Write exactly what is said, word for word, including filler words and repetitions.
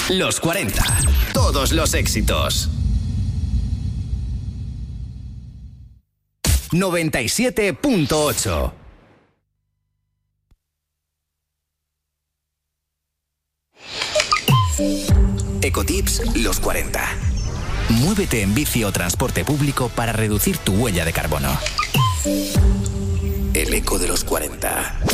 Los cuarenta. Todos los éxitos. noventa y siete punto ocho. Ecotips Los cuarenta. Muévete en bici o transporte público para reducir tu huella de carbono. El eco de los cuarenta.